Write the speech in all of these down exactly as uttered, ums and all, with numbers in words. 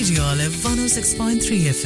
Radio Olive one oh six point three F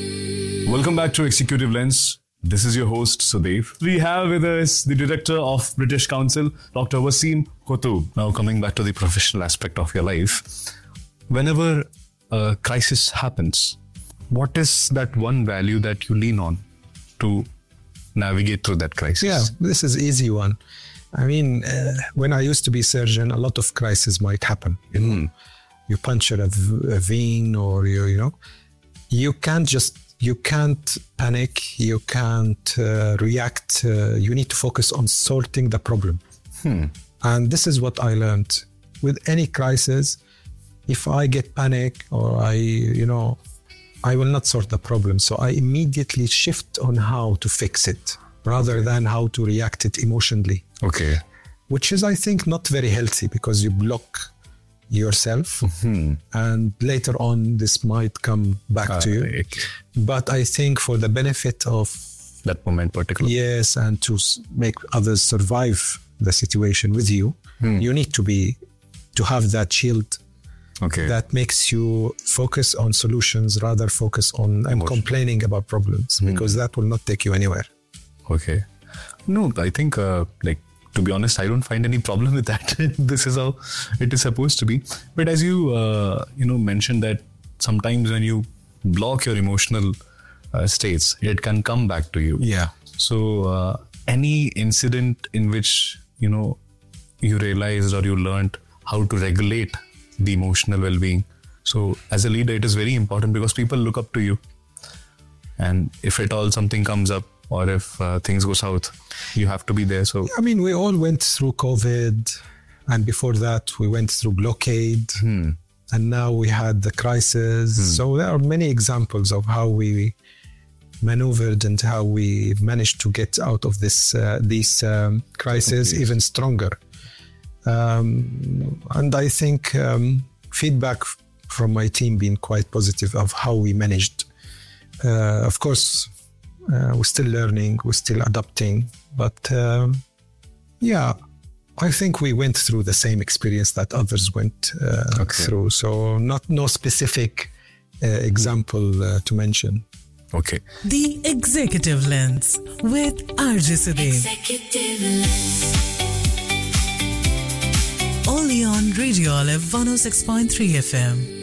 M. Welcome back to Executive Lens. This is your host, Sudev. We have with us the Director of British Council, Doctor Waseem Qutub. Now, coming back to the professional aspect of your life, whenever a crisis happens, what is that one value that you lean on to navigate through that crisis? Yeah, this is easy one. I mean, uh, when I used to be surgeon, a lot of crises might happen. You know, Mm. you puncture a, v- a vein, or you, you know, you can't just, you can't panic, you can't uh, react. Uh, you need to focus on sorting the problem. Hmm. And this is what I learned. With any crisis, if I get panic or I, you know, I will not sort the problem. So I immediately shift on how to fix it rather than how to react it emotionally. Okay. Which is, I think, not very healthy because you block yourself Hmm. and later on this might come back Ah, to you. okay. But I think for the benefit of, That moment particularly. yes, and to s- make others survive the situation with you, Hmm. you need to be, to have that shield Okay. that makes you focus on solutions rather focus on and Emotion. complaining about problems, because that will not take you anywhere. Okay. No, I think, uh, like, to be honest, I don't find any problem with that. This is how it is supposed to be. But as you, uh, you know, mentioned that sometimes when you block your emotional uh, states, it can come back to you. Yeah. So, uh, any incident in which, you know, you realized or you learned how to regulate the emotional well-being. So, as a leader, it is very important because people look up to you. And if at all something comes up, or if uh, things go south, you have to be there. So, I mean, we all went through COVID, and before that, we went through blockade, hmm. and now we had the crisis. So there are many examples of how we maneuvered and how we managed to get out of this uh, these um, crises Yes. even stronger. Um, and I think um, feedback from my team been quite positive of how we managed. Uh, of course, uh, we're still learning, we're still adapting, but um, yeah, I think we went through the same experience that others went uh, Okay. through. So not no specific uh, example uh, to mention. Okay. The Executive Lens with R J Sudev. Executive Lens. Only on Radio Olive one oh six point three F M.